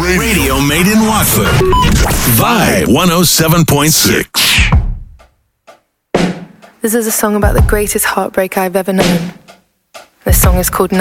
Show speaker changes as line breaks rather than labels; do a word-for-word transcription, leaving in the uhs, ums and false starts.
Radio made in Watford. Vibe one oh seven point six.
This is a song about the greatest heartbreak I've ever known. This song is called